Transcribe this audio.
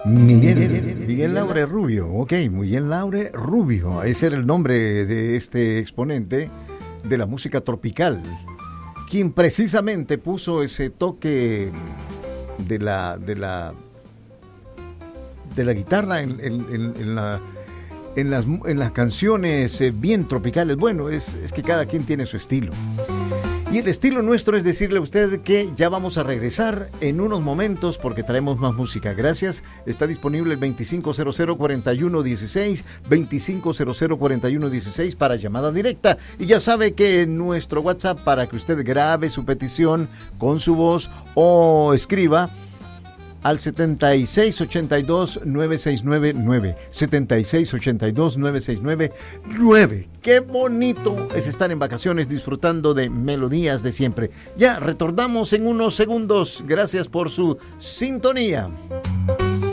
Miguel Laure Rubio, ok, Miguel Laure Rubio, ese era el nombre de este exponente de la música tropical, quien precisamente puso ese toque de la guitarra en las canciones bien tropicales. Bueno, es que cada quien tiene su estilo. Y el estilo nuestro es decirle a usted que ya vamos a regresar en unos momentos porque traemos más música. Gracias. Está disponible el 2500-4116, 2500-4116 para llamada directa. Y ya sabe que nuestro WhatsApp para que usted grabe su petición con su voz o escriba al 7682-9699, 7682-9699. ¡Qué bonito es estar en vacaciones disfrutando de melodías de siempre! Ya, retornamos en unos segundos. Gracias por su sintonía.